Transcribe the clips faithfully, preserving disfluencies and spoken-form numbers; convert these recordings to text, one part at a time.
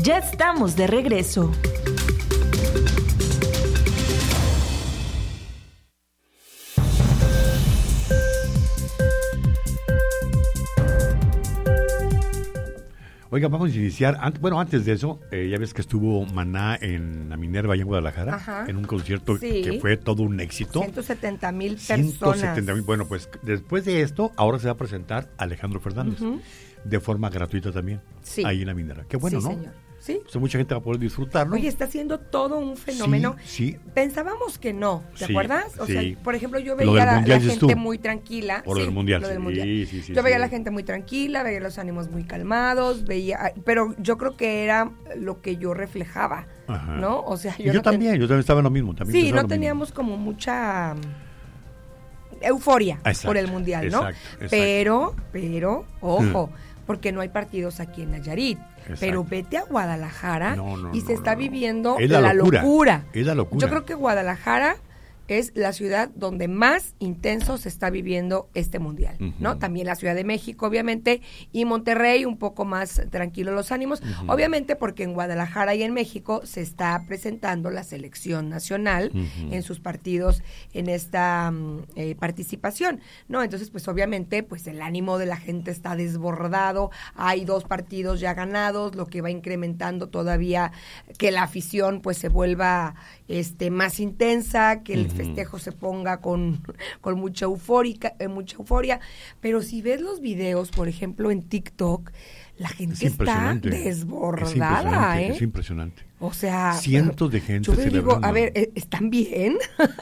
Ya estamos de regreso. Oiga, vamos a iniciar. Ant- bueno, antes de eso, eh, ya ves que estuvo Maná en la Minerva, allá en Guadalajara, Ajá. en un concierto Sí. que fue todo un éxito. ciento setenta mil ciento personas. setenta mil. Bueno, pues después de esto, ahora se va a presentar Alejandro Fernández, Ujú. de forma gratuita también, Sí. ahí en la Minerva. Qué bueno, sí, ¿no? señor. Sí. O sea, mucha gente va a poder disfrutarlo. Oye, está haciendo todo un fenómeno. Sí, sí. Pensábamos que no, ¿te Sí, acuerdas? O sí. sea, por ejemplo, yo Lo veía del a la, Mundial, la dices gente tú. muy tranquila. Por lo del Sí, Mundial, lo del sí, Mundial. sí, sí, yo veía a sí. la gente muy tranquila, veía los ánimos muy calmados, veía, pero yo creo que era lo que yo reflejaba, Ajá. ¿no? O sea, Y yo, yo no ten- también, yo también estaba en lo mismo. También Sí, pensaba no lo mismo. teníamos como mucha mm, euforia Exacto, por el Mundial, ¿no? exacto, exacto. Pero, pero, ojo, porque no hay partidos aquí en Nayarit. Exacto. Pero vete a Guadalajara No, no, y no, se está no, no. viviendo Es la, la locura, locura. es la locura. Yo creo que Guadalajara es la ciudad donde más intenso se está viviendo este mundial, Ujú. ¿no? También la Ciudad de México, obviamente, y Monterrey, un poco más tranquilo los ánimos, Ujú. obviamente porque en Guadalajara y en México se está presentando la selección nacional Ujú. en sus partidos en esta mm, eh, participación, ¿no? Entonces, pues obviamente, pues el ánimo de la gente está desbordado, hay dos partidos ya ganados, lo que va incrementando todavía que la afición pues se vuelva este más intensa, que el Ujú. festejo se ponga con, con mucha eufórica, eh, mucha euforia, pero si ves los videos, por ejemplo, en TikTok, la Es gente está impresionante. desbordada, es impresionante, ¿eh? Es impresionante. O sea, Cientos de gente yo le digo, celebrando. a ver, ¿eh, ¿están bien?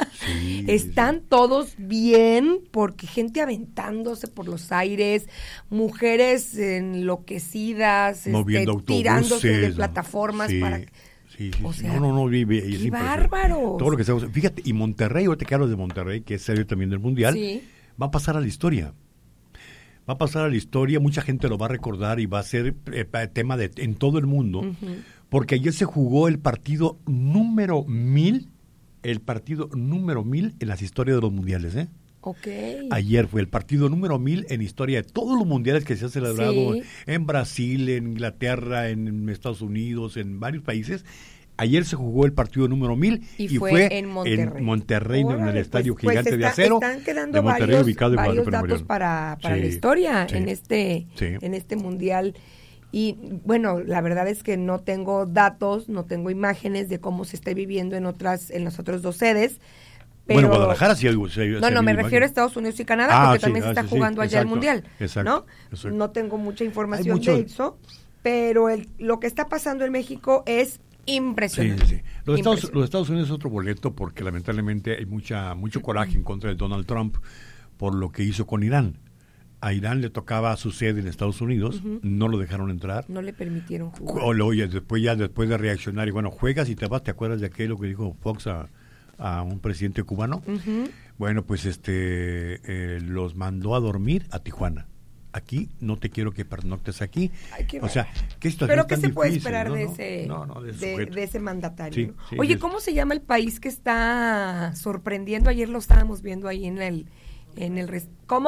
Sí, ¿Están sí. todos bien? Porque gente aventándose por los aires, mujeres enloquecidas, Moviendo este, autobuses. tirándose de ¿no? plataformas Sí, para... Sí, sí, sí. O sea, no, no, no, vive. es ¡qué impresionante. bárbaros! Todo lo que estamos. Fíjate, y Monterrey, ahorita que hablas de Monterrey, que es serio también del Mundial, Sí. va a pasar a la historia. Va a pasar a la historia, mucha gente lo va a recordar y va a ser eh, pa- tema de en todo el mundo, Ujú. porque ayer se jugó el partido número mil, el partido número mil en las historias de los mundiales, ¿eh? Ok. Ayer fue el partido número mil en historia de todos los mundiales que se han celebrado Sí. en Brasil, en Inglaterra, en Estados Unidos, en varios países. Ayer se jugó el partido número mil Y y, fue fue en Monterrey. Monterrey, en el Órale, estadio pues- pues gigante de está- acero Están quedando de Monterrey, varios, ubicado en varios Guadalupe datos Memorial. para, para Sí, la historia sí, en este sí. en este mundial. Y bueno, la verdad es que no tengo datos, no tengo imágenes de cómo se está viviendo en otras, en las otras dos sedes. Pero, Bueno, Guadalajara sí hay. sí hay- No, sí no, hay me imagen. refiero a Estados Unidos y Canadá, Ah, porque sí, también se ah, está sí, sí, jugando allá el exacto, mundial, exacto, ¿no? exacto. No tengo mucha información mucho- de eso, pero el, lo que está pasando en México es Sí, impresionante. sí, sí. Los Estados, Impresionante. los Estados Unidos es otro boleto porque lamentablemente hay mucha mucho coraje en contra de Donald Trump por lo que hizo con Irán. A Irán le tocaba su sede en Estados Unidos, no lo dejaron entrar. No le permitieron jugar. O lo- oye, después ya después de reaccionar y bueno, juegas y te vas, ¿te acuerdas de aquello que dijo Fox a, a un presidente cubano? Ujú. Bueno, pues este eh, los mandó a dormir a Tijuana. Aquí no te quiero que pernoctes aquí. Ay, qué o sea, qué situación Pero ¿qué tan se puede difícil, esperar ¿no? de No, ese no, no, de ese de, sujeto. de ese mandatario? Sí, ¿no? sí, Oye, sí. ¿cómo se llama el país que está sorprendiendo? Ayer lo estábamos viendo ahí en el en el res- ¿Cómo?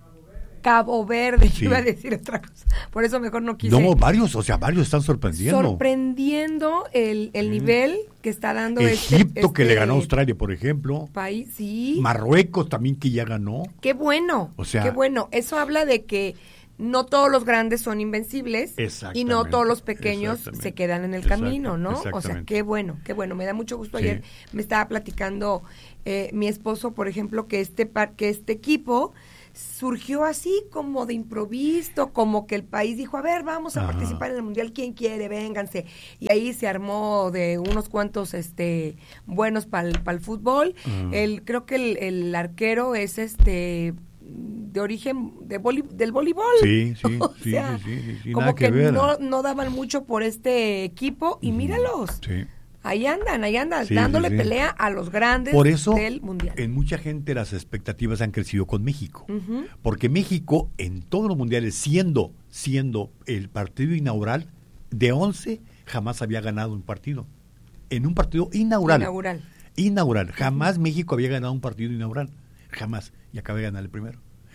Cabo Verde, Sí. iba a decir otra cosa. Por eso mejor no quise. No, varios, o sea, varios están sorprendiendo. Sorprendiendo el, el nivel que está dando este, Egipto, que este le ganó a Australia, por ejemplo. país. Sí. Marruecos también, que ya ganó. Qué bueno. O sea- qué bueno. Eso habla de que no todos los grandes son invencibles y Exactamente, no todos los pequeños exactamente. se quedan en el Exacto, camino, ¿no? O sea, exactamente. qué bueno, qué bueno. Me da mucho gusto. Sí. Ayer me estaba platicando eh, mi esposo, por ejemplo, que este par- que este equipo surgió así como de improviso, como que el país dijo, a ver, vamos a Ajá. participar en el Mundial, ¿quién quiere? Vénganse. Y ahí se armó de unos cuantos este buenos para el fútbol. Ajá. El, creo que el, el arquero es este de origen de voli- del voleibol. Sí, sí, O sí, sea, sí, sí, sí, sí, como nada que, que ver. no, no daban mucho por este equipo y míralos. Sí. Ahí andan, ahí andan, Sí, dándole sí, sí. pelea a los grandes Por eso, del Mundial. en mucha gente las expectativas han crecido con México. Ujú. Porque México, en todos los mundiales, siendo, siendo el partido inaugural, de once jamás había ganado un partido. En un partido inaugural. Inaugural. Inaugural. Jamás México había ganado un partido inaugural. Jamás. Y acaba de ganar el primero.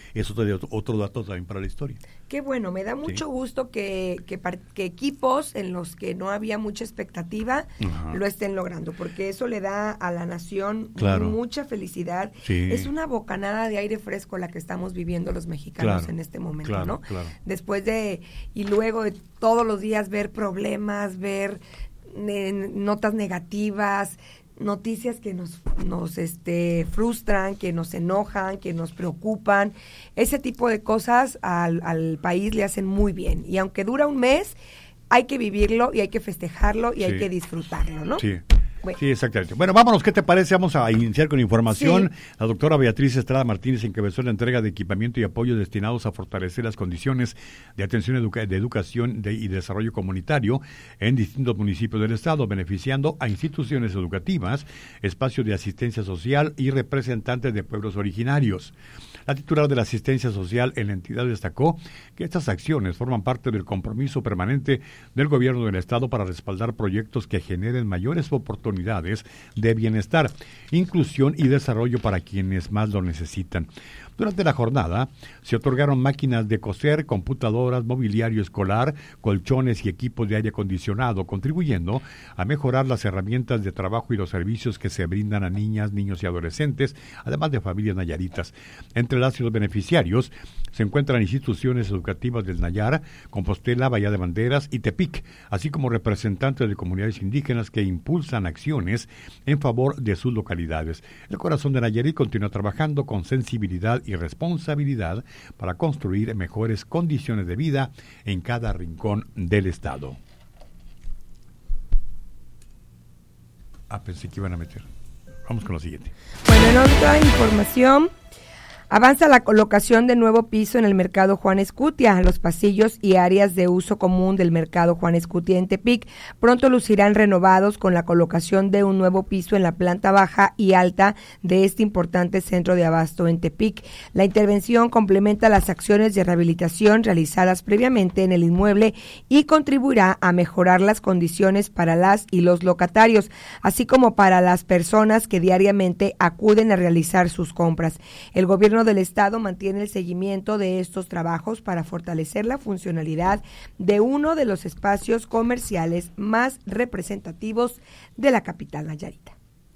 es otro, otro dato también para la historia. Qué bueno, me da mucho sí. gusto que, que, que equipos en los que no había mucha expectativa Ajá. lo estén logrando, porque eso le da a la nación claro. mucha felicidad. Sí. Es una bocanada de aire fresco la que estamos viviendo los mexicanos claro. en este momento, claro, ¿no? Claro. Después de, y luego de todos los días ver problemas, ver eh, notas negativas, noticias que nos nos este frustran, que nos enojan, que nos preocupan, ese tipo de cosas al, al país le hacen muy bien, y aunque dura un mes hay que vivirlo y hay que festejarlo y sí. hay que disfrutarlo, ¿no? Sí. Bueno. Sí, exactamente. Bueno, vámonos, ¿qué te parece? Vamos a iniciar con información. Sí. La doctora Beatriz Estrada Martínez encabezó la entrega de equipamiento y apoyo destinados a fortalecer las condiciones de atención educa- de educación de, y desarrollo comunitario en distintos municipios del estado, beneficiando a instituciones educativas, espacios de asistencia social y representantes de pueblos originarios. La titular de la asistencia social en la entidad destacó que estas acciones forman parte del compromiso permanente del gobierno del estado para respaldar proyectos que generen mayores oportunidades de bienestar, inclusión y desarrollo para quienes más lo necesitan. Durante la jornada se otorgaron máquinas de coser, computadoras, mobiliario escolar, colchones y equipos de aire acondicionado, contribuyendo a mejorar las herramientas de trabajo y los servicios que se brindan a niñas, niños y adolescentes, además de familias nayaritas. Entre las y los beneficiarios se encuentran instituciones educativas del Nayar, Compostela, Bahía de Banderas y Tepic, así como representantes de comunidades indígenas que impulsan acciones en favor de sus localidades. El corazón de Nayarit continúa trabajando con sensibilidad y responsabilidad para construir mejores condiciones de vida en cada rincón del estado. Ah, pensé que iban a meter. Vamos con lo siguiente. Bueno, en otra información, avanza la colocación de nuevo piso en el Mercado Juan Escutia. Los pasillos y áreas de uso común del Mercado Juan Escutia en Tepic pronto lucirán renovados con la colocación de un nuevo piso en la planta baja y alta de este importante centro de abasto en Tepic. La intervención complementa las acciones de rehabilitación realizadas previamente en el inmueble y contribuirá a mejorar las condiciones para las y los locatarios, así como para las personas que diariamente acuden a realizar sus compras. El gobierno del estado mantiene el seguimiento de estos trabajos para fortalecer la funcionalidad de uno de los espacios comerciales más representativos de la capital nayarita.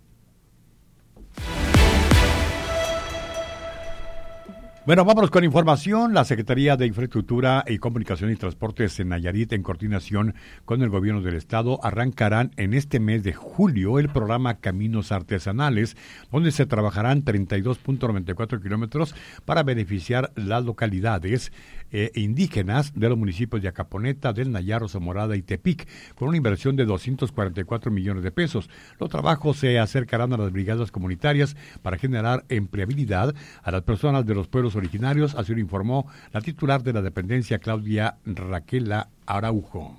Bueno, vámonos con información. La Secretaría de Infraestructura y Comunicación y Transportes en Nayarit, en coordinación con el gobierno del estado, arrancarán en este mes de julio el programa Caminos Artesanales, donde se trabajarán treinta y dos punto noventa y cuatro kilómetros para beneficiar las localidades eh, indígenas de los municipios de Acaponeta, del Nayar, Zamorada y Tepic, con una inversión de doscientos cuarenta y cuatro millones de pesos. Los trabajos se acercarán a las brigadas comunitarias para generar empleabilidad a las personas de los pueblos originarios, así lo informó la titular de la dependencia, Claudia Raquela Araujo.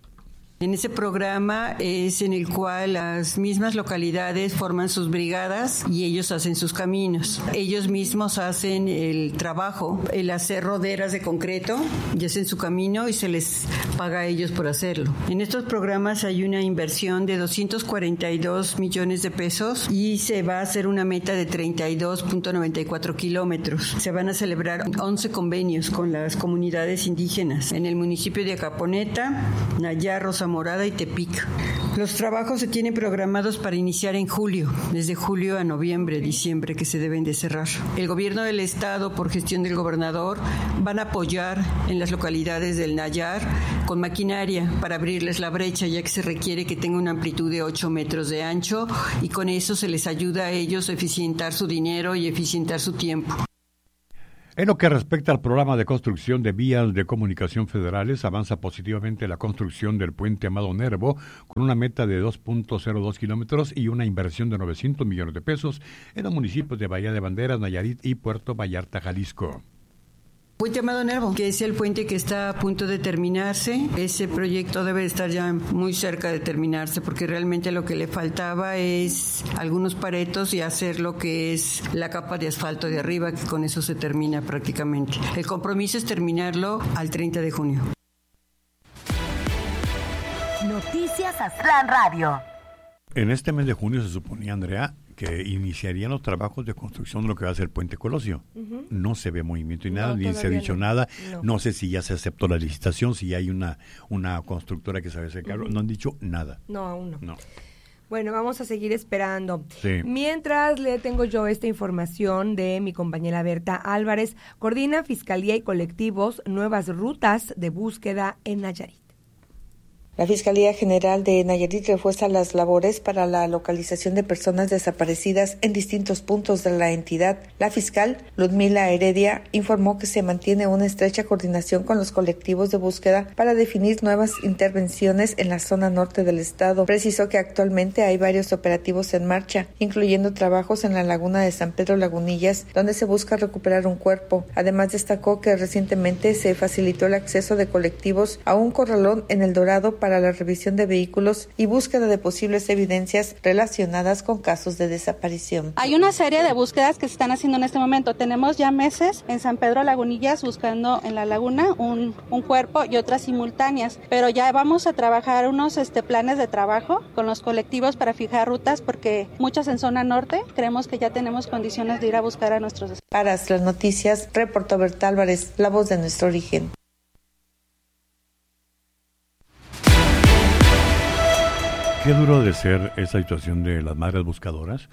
En ese programa es en el cual las mismas localidades forman sus brigadas y ellos hacen sus caminos. Ellos mismos hacen el trabajo, el hacer roderas de concreto y hacen su camino y se les paga a ellos por hacerlo. En estos programas hay una inversión de doscientos cuarenta y dos millones de pesos y se va a hacer una meta de treinta y dos punto noventa y cuatro kilómetros. Se van a celebrar once convenios con las comunidades indígenas en el municipio de Acaponeta, Nayar, Morada y Tepic. Los trabajos se tienen programados para iniciar en julio, desde julio a noviembre, diciembre, que se deben de cerrar. El gobierno del estado, por gestión del gobernador, van a apoyar en las localidades del Nayar con maquinaria para abrirles la brecha, ya que se requiere que tenga una amplitud de ocho metros de ancho y con eso se les ayuda a ellos a eficientar su dinero y eficientar su tiempo. En lo que respecta al programa de construcción de vías de comunicación federales, avanza positivamente la construcción del puente Amado Nervo, con una meta de dos punto cero dos kilómetros y una inversión de novecientos millones de pesos en los municipios de Bahía de Banderas, Nayarit y Puerto Vallarta, Jalisco. Puente Amado Nervo, que es el puente que está a punto de terminarse. Ese proyecto debe estar ya muy cerca de terminarse porque realmente lo que le faltaba es algunos paretos y hacer lo que es la capa de asfalto de arriba, que con eso se termina prácticamente. El compromiso es terminarlo al treinta de junio. Noticias Aztlán Radio. En este mes de junio se suponía, Andrea, que que iniciarían los trabajos de construcción de lo que va a ser Puente Colosio. Uh-huh. No se ve movimiento y nada, no, ni se ha dicho no. nada. No. no sé si ya se aceptó la licitación, si hay una, una constructora que sabe hacer cargo. Uh-huh. No han dicho nada. No, aún no. no. Bueno, vamos a seguir esperando. Sí. Mientras le tengo yo esta información de mi compañera Berta Álvarez, coordina Fiscalía y colectivos nuevas rutas de búsqueda en Nayarit. La Fiscalía General de Nayarit refuerza las labores para la localización de personas desaparecidas en distintos puntos de la entidad. La fiscal Ludmila Heredia informó que se mantiene una estrecha coordinación con los colectivos de búsqueda para definir nuevas intervenciones en la zona norte del estado. Precisó que actualmente hay varios operativos en marcha, incluyendo trabajos en la laguna de San Pedro Lagunillas, donde se busca recuperar un cuerpo. Además, destacó que recientemente se facilitó el acceso de colectivos a un corralón en El Dorado para la revisión de vehículos y búsqueda de posibles evidencias relacionadas con casos de desaparición. Hay una serie de búsquedas que se están haciendo en este momento. Tenemos ya meses en San Pedro Lagunillas buscando en la laguna un, un cuerpo y otras simultáneas, pero ya vamos a trabajar unos este, planes de trabajo con los colectivos para fijar rutas, porque muchas en zona norte creemos que ya tenemos condiciones de ir a buscar a nuestros. Para las noticias, reportó Berta Álvarez, la voz de nuestro origen. Qué duro de ser esa situación de las madres buscadoras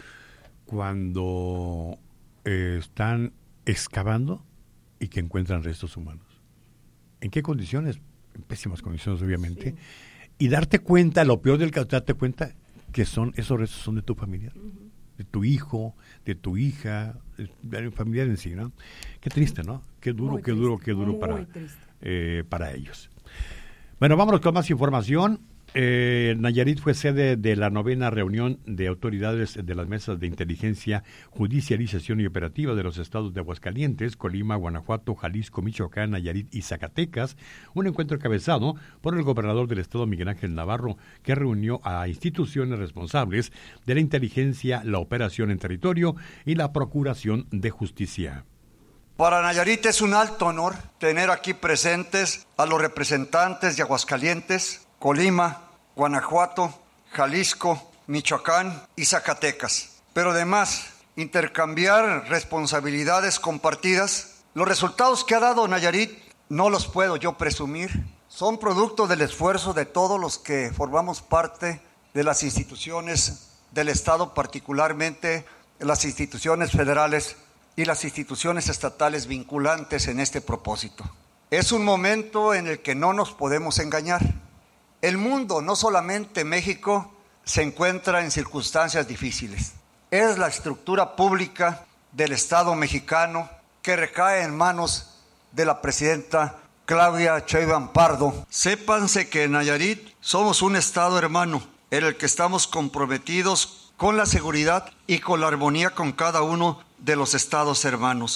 cuando eh, están excavando y que encuentran restos humanos. ¿En qué condiciones? En pésimas condiciones, obviamente. Sí. Y darte cuenta, lo peor del caso, darte cuenta que son esos restos son de tu familia, uh-huh. de tu hijo, de tu hija, de la familia en sí, ¿no? Qué triste, ¿no? Qué duro, muy qué triste, duro, qué duro para, triste. eh, para ellos. Bueno, vámonos con más información. Eh, Nayarit fue sede de la novena reunión de autoridades de las mesas de inteligencia, judicialización y operativa de los estados de Aguascalientes, Colima, Guanajuato, Jalisco, Michoacán, Nayarit y Zacatecas, un encuentro encabezado por el gobernador del estado, Miguel Ángel Navarro, que reunió a instituciones responsables de la inteligencia, la operación en territorio y la procuración de justicia. Para Nayarit es un alto honor tener aquí presentes a los representantes de Aguascalientes, Colima, Guanajuato, Jalisco, Michoacán y Zacatecas. Pero además, intercambiar responsabilidades compartidas. Los resultados que ha dado Nayarit no los puedo yo presumir. Son producto del esfuerzo de todos los que formamos parte de las instituciones del Estado, particularmente las instituciones federales y las instituciones estatales vinculantes en este propósito. Es un momento en el que no nos podemos engañar. El mundo, no solamente México, se encuentra en circunstancias difíciles. Es la estructura pública del Estado mexicano que recae en manos de la presidenta Claudia Sheinbaum Pardo. Sépanse que en Nayarit somos un Estado hermano en el que estamos comprometidos con la seguridad y con la armonía con cada uno de los estados hermanos.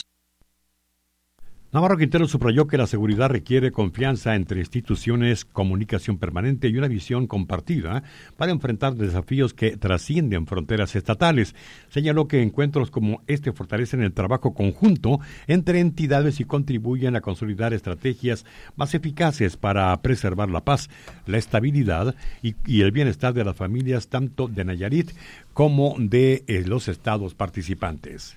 Navarro Quintero subrayó que la seguridad requiere confianza entre instituciones, comunicación permanente y una visión compartida para enfrentar desafíos que trascienden fronteras estatales. Señaló que encuentros como este fortalecen el trabajo conjunto entre entidades y contribuyen a consolidar estrategias más eficaces para preservar la paz, la estabilidad y, y el bienestar de las familias tanto de Nayarit como de eh, los estados participantes.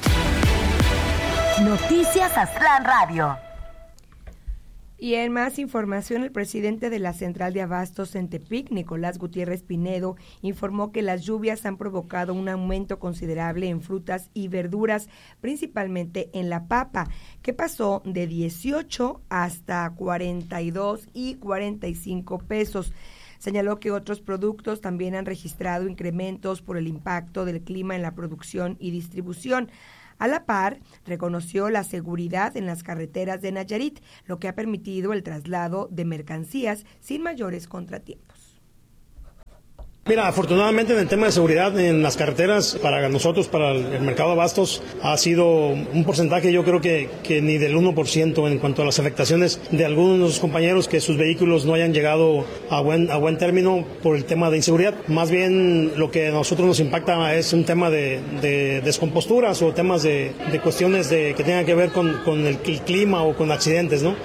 Noticias Aztlán Radio. Y en más información, el presidente de la Central de Abastos en Tepic, Nicolás Gutiérrez Pinedo, informó que las lluvias han provocado un aumento considerable en frutas y verduras, principalmente en la papa, que pasó de dieciocho hasta cuarenta y dos y cuarenta y cinco pesos. Señaló que otros productos también han registrado incrementos por el impacto del clima en la producción y distribución. A la par, reconoció la seguridad en las carreteras de Nayarit, lo que ha permitido el traslado de mercancías sin mayores contratiempos. Mira, afortunadamente en el tema de seguridad en las carreteras, para nosotros, para el mercado de abastos, ha sido un porcentaje, yo creo que, que ni del uno por ciento en cuanto a las afectaciones de algunos compañeros que sus vehículos no hayan llegado a buen, a buen término por el tema de inseguridad. Más bien lo que a nosotros nos impacta es un tema de, de descomposturas o temas de, de cuestiones de, que tengan que ver con, con el clima o con accidentes, ¿no?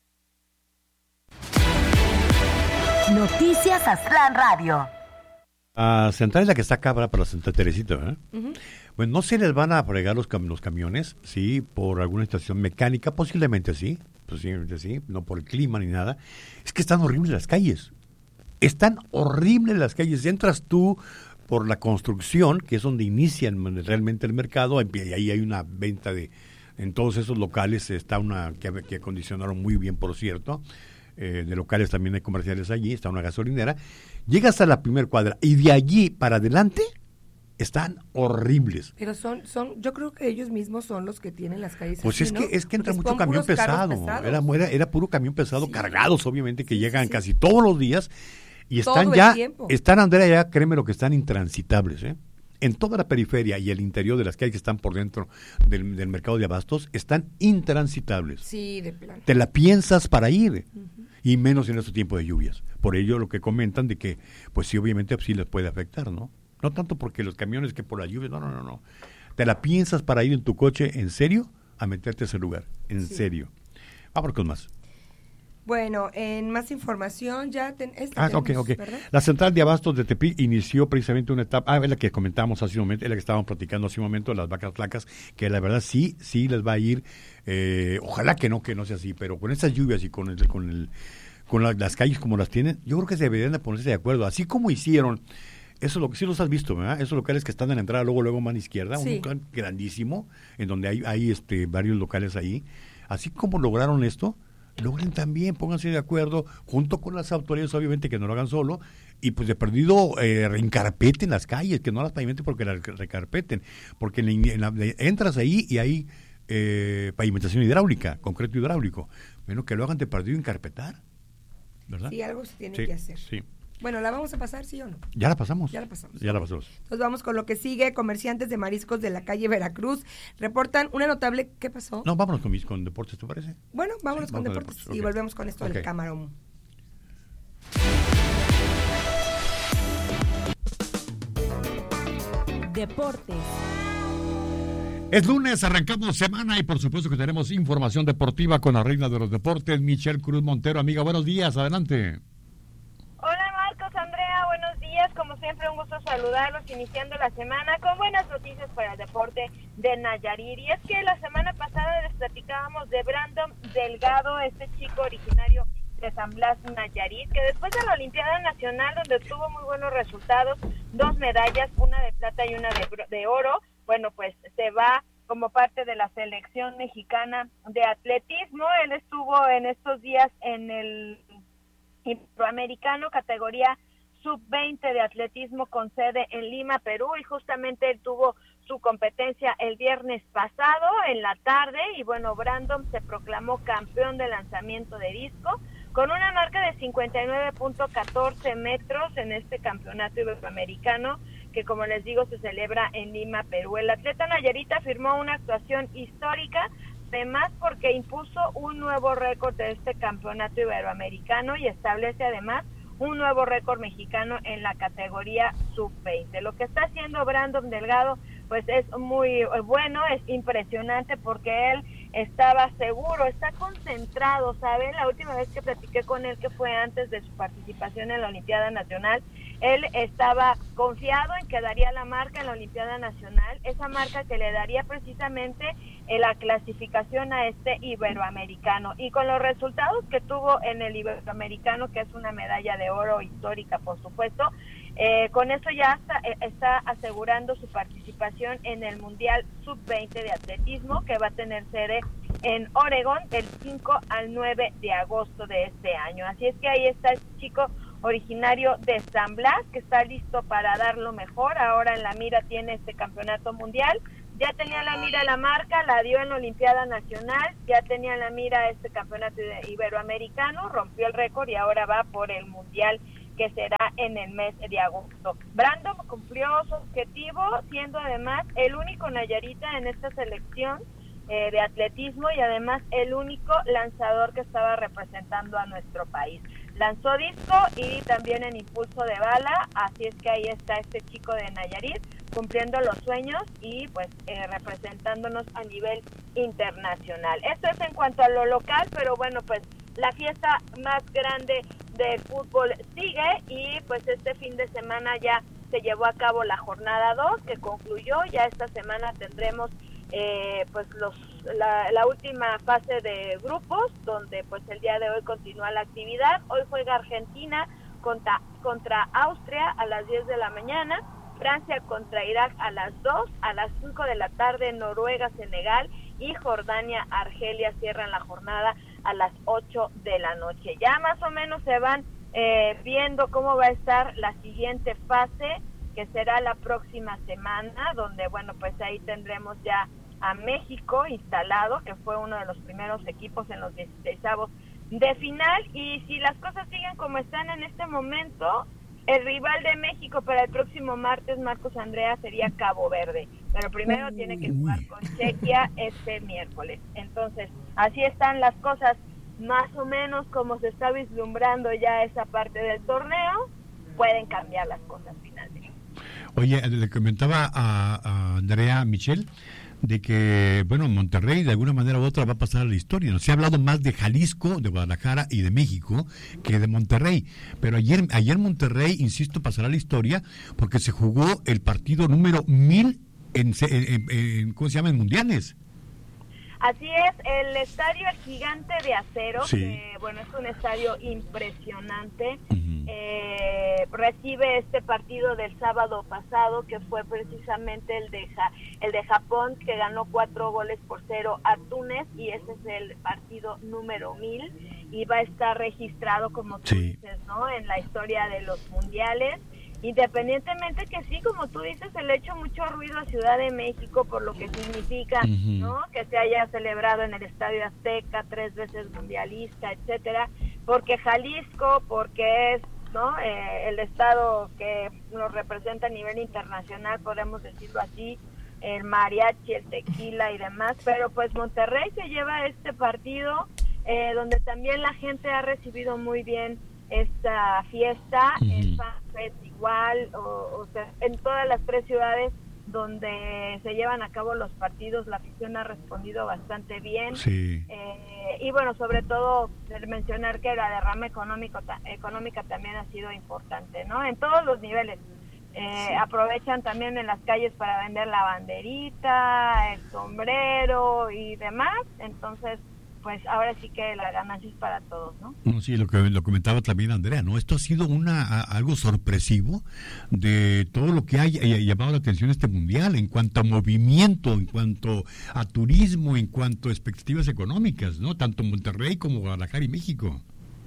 Noticias Aztlán Radio. La central es la que está acá para la Santa Teresita, ¿verdad? Uh-huh. Bueno, no se les van a fregar los, cam- los camiones, sí, por alguna estación mecánica, posiblemente sí, posiblemente sí, no por el clima ni nada. Es que están horribles las calles. Están horribles las calles. Entras tú por la construcción, que es donde inician realmente el mercado, y ahí hay una venta de... En todos esos locales está una... que, que acondicionaron muy bien, por cierto. Eh, de locales también hay comerciales allí, está una gasolinera. Llegas a la primer cuadra y de allí para adelante están horribles. Pero son, son, yo creo que ellos mismos son los que tienen las calles Pues así, es ¿no? que es que entra Porque mucho camión pesado. Era, era, era puro camión pesado, sí. Cargados, obviamente, que sí, llegan sí. casi todos los días y están Todo ya, están, Andrea, ya, créeme lo que están intransitables, ¿eh? En toda la periferia y el interior de las calles que están por dentro del, del mercado de abastos, están intransitables. Sí, de plano. Te la piensas para ir, uh-huh. y menos en este tiempo de lluvias. Por ello lo que comentan de que, pues sí, obviamente sí les puede afectar, ¿no? No tanto porque los camiones que por la lluvia, no, no, no, no. Te la piensas para ir en tu coche, ¿en serio? A meterte a ese lugar, en sí. serio. Vamos con más. Bueno, en más información ya... Ten, este ah, tenemos, ok, ok. ¿verdad? La central de abastos de Tepic inició precisamente una etapa, ah, es la que comentábamos hace un momento, es la que estábamos platicando hace un momento, las vacas flacas, que la verdad sí, sí les va a ir, eh, ojalá que no, que no sea así, pero con estas lluvias y con el, con el, con la, las calles como las tienen, yo creo que se deberían de ponerse de acuerdo, así como hicieron, eso lo que sí los has visto, ¿verdad? Esos locales que están en la entrada, luego, luego mano izquierda, sí. Un local grandísimo, en donde hay, hay este, varios locales ahí, así como lograron esto, logren también, pónganse de acuerdo, junto con las autoridades, obviamente, que no lo hagan solo, y pues de perdido eh, reencarpeten las calles, que no las pavimenten porque las recarpeten, porque en la, en la, entras ahí y hay eh, pavimentación hidráulica, concreto hidráulico, bueno, que lo hagan de perdido encarpetar, ¿verdad? Sí, algo se tiene sí, que hacer. Sí. Bueno, ¿la vamos a pasar, sí o no? Ya la pasamos. Ya la pasamos. Ya la pasamos. Entonces vamos con lo que sigue. Comerciantes de mariscos de la calle Veracruz reportan una notable... ¿Qué pasó? No, vámonos con, con deportes, ¿te parece? Bueno, vámonos sí, con vamos deportes, deportes. Okay. Y volvemos con esto okay. del camarón. Deportes. Es lunes, arrancamos semana y por supuesto que tenemos información deportiva con la reina de los deportes, Michelle Cruz Montero. Amiga, buenos días, adelante. Hola Marcos, Andrea, buenos días. Como siempre, un gusto saludarlos iniciando la semana con buenas noticias para el deporte de Nayarit. Y es que la semana pasada les platicábamos de Brandon Delgado, este chico originario de San Blas, Nayarit, que después de la Olimpiada Nacional, donde tuvo muy buenos resultados, dos medallas, una de plata y una de, de oro, bueno, pues se va como parte de la selección mexicana de atletismo. Él estuvo en estos días en el Iberoamericano, categoría sub veinte de atletismo con sede en Lima, Perú, y justamente él tuvo su competencia el viernes pasado en la tarde, y bueno, Brandon se proclamó campeón de lanzamiento de disco con una marca de cincuenta y nueve punto catorce metros en este campeonato iberoamericano que, como les digo, se celebra en Lima, Perú. El atleta nayarita firmó una actuación histórica, además porque impuso un nuevo récord de este campeonato iberoamericano y establece además un nuevo récord mexicano en la categoría sub veinte. Lo que está haciendo Brandon Delgado pues es muy bueno, es impresionante porque él estaba seguro, está concentrado, ¿saben? La última vez que platiqué con él, que fue antes de su participación en la Olimpiada Nacional, él estaba confiado en que daría la marca en la Olimpiada Nacional, esa marca que le daría precisamente en la clasificación a este iberoamericano. Y con los resultados que tuvo en el iberoamericano, que es una medalla de oro histórica, por supuesto, eh, con eso ya está, eh, está asegurando su participación en el Mundial sub veinte de atletismo, que va a tener sede en Oregón del cinco al nueve de agosto de este año. Así es que ahí está el chico originario de San Blas, que está listo para dar lo mejor. Ahora en la mira tiene este campeonato mundial, ya tenía la mira la marca, la dio en la Olimpiada Nacional, ya tenía la mira este campeonato iberoamericano, rompió el récord y ahora va por el mundial que será en el mes de agosto. Brandon cumplió su objetivo, siendo además el único nayarita en esta selección eh, de atletismo y además el único lanzador que estaba representando a nuestro país. Lanzó disco y también en impulso de bala, así es que ahí está este chico de Nayarit cumpliendo los sueños y pues eh, representándonos a nivel internacional. Esto es en cuanto a lo local, pero bueno, pues la fiesta más grande del fútbol sigue y pues este fin de semana ya se llevó a cabo la jornada dos, que concluyó. Ya esta semana tendremos eh, pues los la, la última fase de grupos, donde pues el día de hoy continúa la actividad. Hoy juega Argentina contra, contra Austria a las diez de la mañana, Francia contra Irak a las dos, a las cinco de la tarde Noruega, Senegal, y Jordania, Argelia cierran la jornada a las ocho de la noche. Ya más o menos se van eh, viendo cómo va a estar la siguiente fase, que será la próxima semana, donde bueno, pues ahí tendremos ya a México instalado, que fue uno de los primeros equipos en los dieciseisavos de final, y si las cosas siguen como están en este momento, el rival de México para el próximo martes, Marcos Andrea, sería Cabo Verde, pero primero tiene que jugar con Chequia este miércoles. Entonces, así están las cosas, más o menos como se está vislumbrando ya esa parte del torneo. Pueden cambiar las cosas finalmente. Oye, le comentaba a, a Andrea Michelle de que, bueno, Monterrey de alguna manera u otra va a pasar a la historia. No se ha hablado más de Jalisco, de Guadalajara y de México que de Monterrey. Pero ayer, ayer Monterrey, insisto, pasará a la historia porque se jugó el partido número mil en, en, en, en ¿cómo se llama? En mundiales. Así es, el estadio El Gigante de Acero, sí. que bueno, es un estadio impresionante, Uh-huh. eh, recibe este partido del sábado pasado, que fue precisamente el de ja- el de Japón, que ganó cuatro goles por cero a Túnez, y ese es el partido número mil, y va a estar registrado, como tú Sí. dices, ¿no?, en la historia de los mundiales. Independientemente que sí, como tú dices, se le ha hecho mucho ruido a Ciudad de México por lo que significa, Uh-huh. ¿no?, que se haya celebrado en el Estadio Azteca, tres veces mundialista, etcétera, porque Jalisco, porque es, ¿no?, eh, el estado que nos representa a nivel internacional, podemos decirlo así, el mariachi, el tequila y demás, pero pues Monterrey se lleva este partido, eh, donde también la gente ha recibido muy bien esta fiesta, Uh-huh. el FanFest igual, o, o sea, en todas las tres ciudades donde se llevan a cabo los partidos, la afición ha respondido bastante bien. Sí. Eh, y bueno, sobre todo mencionar que la derrama económico, ta, económica también ha sido importante, ¿no? En todos los niveles. Eh, sí. Aprovechan también en las calles para vender la banderita, el sombrero y demás. Entonces, pues ahora sí que la ganancia es para todos, ¿no? No, sí, lo que lo comentaba también Andrea, ¿no? Esto ha sido una a, algo sorpresivo de todo lo que ha, ha llamado la atención este mundial en cuanto a movimiento, en cuanto a turismo, en cuanto a expectativas económicas, ¿no? Tanto Monterrey como Guadalajara y México.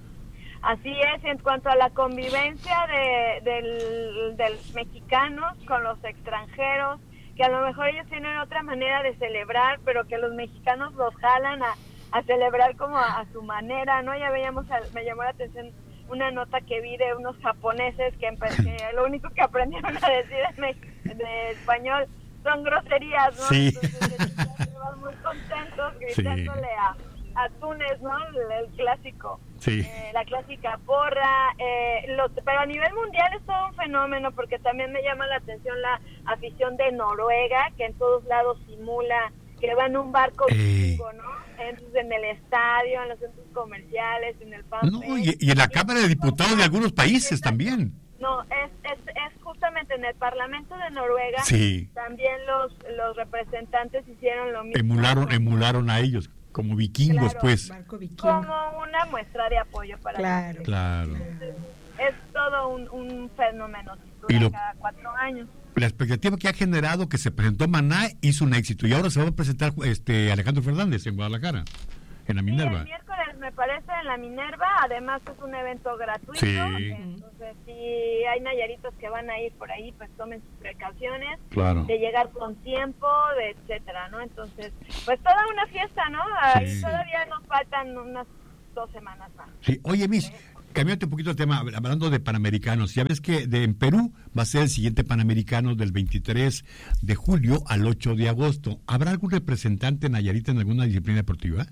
Así es, en cuanto a la convivencia de, del, de los mexicanos con los extranjeros, que a lo mejor ellos tienen otra manera de celebrar, pero que los mexicanos los jalan a a celebrar como a, a su manera, ¿no? Ya veíamos, a, me llamó la atención una nota que vi de unos japoneses que, que lo único que aprendieron a decir en de español son groserías, ¿no? Sí. Entonces estaban muy contentos gritándole sí. a, a Túnez, ¿no? El, el clásico, sí. eh, la clásica porra, eh, lo, pero a nivel mundial es todo un fenómeno, porque también me llama la atención la afición de Noruega, que en todos lados simula que va en un barco vikingo, ¿no? Entonces, en el estadio, en los centros comerciales, en el FanFest. No, y, y en la Cámara de Diputados de algunos países también. No, es, es, es justamente en el Parlamento de Noruega. Sí. También los los representantes hicieron lo mismo. Emularon, emularon a ellos, como vikingos, claro, pues. Barco vikingo. Como una muestra de apoyo para Claro. ellos. Claro. Entonces, es todo un, un fenómeno, Y lo- cada cuatro años. La expectativa que ha generado que se presentó Maná hizo un éxito y ahora se va a presentar este Alejandro Fernández en Guadalajara, en la Minerva. Sí, el miércoles me parece en la Minerva, además es un evento gratuito, Sí. entonces si hay nayaritos que van a ir por ahí, pues tomen sus precauciones Claro. de llegar con tiempo, de etcétera, ¿no? Entonces, pues toda una fiesta, ¿no? Ahí Sí. todavía nos faltan unas dos semanas más. Sí, oye, Miss, cambiando un poquito el tema, hablando de Panamericanos, ya ves que de, en Perú va a ser el siguiente Panamericano del veintitrés de julio al ocho de agosto. ¿Habrá algún representante nayarita en alguna disciplina deportiva?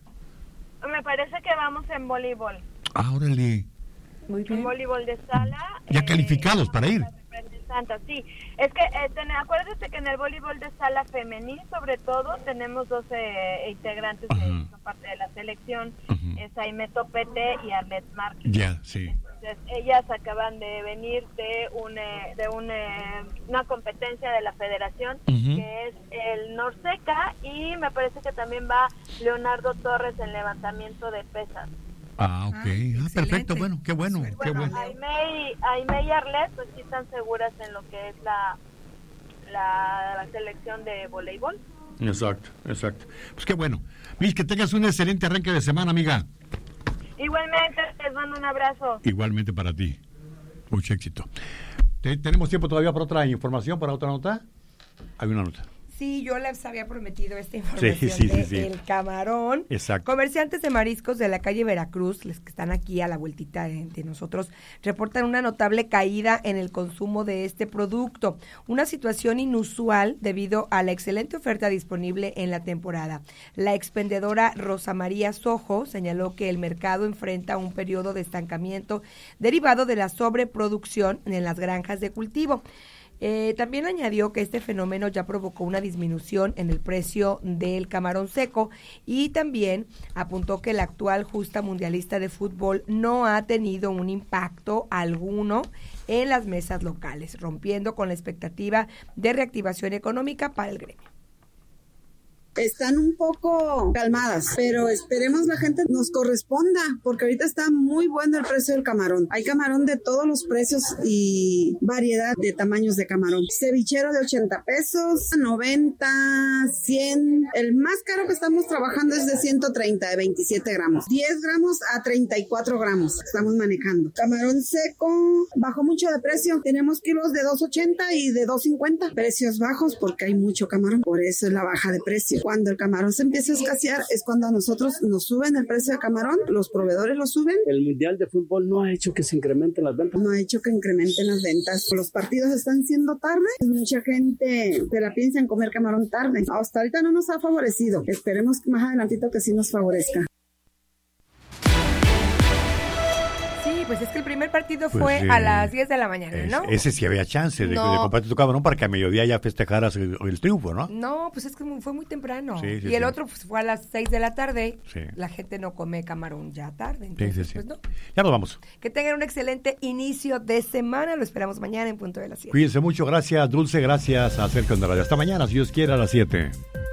Me parece que vamos en voleibol, Ah, órale. Muy en bien. voleibol de sala. Ya calificados para ir. representantes, sí. Es que, eh, ten, acuérdate que en el voleibol de sala femenil, sobre todo, tenemos dos eh, integrantes Ajá. que son parte de la selección, Ujú. es Aime Topete y Arlet Márquez. Ya, sí. Entonces, ellas acaban de venir de un, eh, de un, eh, una competencia de la federación, uh-huh. que es el Norseca, y me parece que también va Leonardo Torres en levantamiento de pesas. Ah, ok. Ah, ah, perfecto. Bueno, qué bueno. Bueno, qué bueno. Aimee, Aimee y Arlet, pues sí están seguras en lo que es la, la, la selección de voleibol. Exacto, exacto. Pues qué bueno. Miss, que tengas un excelente arranque de semana, amiga. Igualmente, les mando un abrazo. Igualmente para ti. Mucho éxito. ¿Tenemos tiempo todavía para otra información, para otra nota? Hay una nota. Sí, yo les había prometido esta información sí, sí, de sí, sí. el camarón. Exacto. Comerciantes de mariscos de la calle Veracruz, los que están aquí a la vueltita de, de nosotros, reportan una notable caída en el consumo de este producto. Una situación inusual debido a la excelente oferta disponible en la temporada. La expendedora Rosa María Sojo señaló que el mercado enfrenta un periodo de estancamiento derivado de la sobreproducción en las granjas de cultivo. Eh, también añadió que este fenómeno ya provocó una disminución en el precio del camarón seco y también apuntó que la actual justa mundialista de fútbol no ha tenido un impacto alguno en las mesas locales, rompiendo con la expectativa de reactivación económica para el gremio. Están un poco calmadas, pero esperemos la gente nos corresponda, porque ahorita está muy bueno el precio del camarón. Hay camarón de todos los precios y variedad de tamaños de camarón. Cevichero de ochenta pesos, noventa, cien. El más caro que estamos trabajando es de ciento treinta, de veintisiete gramos. diez gramos a treinta y cuatro gramos estamos manejando. Camarón seco bajó mucho de precio. Tenemos kilos de dos ochenta y de dos cincuenta. Precios bajos porque hay mucho camarón. Por eso es la baja de precio. Cuando el camarón se empieza a escasear es cuando a nosotros nos suben el precio de camarón, los proveedores lo suben. El Mundial de Fútbol no ha hecho que se incrementen las ventas. No ha hecho que incrementen las ventas. Los partidos están siendo tarde. Mucha gente se la piensa en comer camarón tarde. Hasta ahorita no nos ha favorecido. Esperemos que más adelantito que sí nos favorezca. Pues es que el primer partido pues fue sí. a las diez de la mañana, es, ¿no? Ese sí había chance de, no. de comprarte tu camarón para que a mediodía ya festejaras el, el triunfo, ¿no? No, pues es que fue muy temprano. Sí, sí, y el sí. otro pues, fue a las seis de la tarde. Sí. La gente no come camarón ya tarde. Entonces, sí, sí, sí. Pues no. Ya nos vamos. Que tengan un excelente inicio de semana. Lo esperamos mañana en punto de las siete. Cuídense mucho. Gracias, Dulce. Gracias a Sergio Andrade. Hasta mañana, si Dios quiere, a las siete.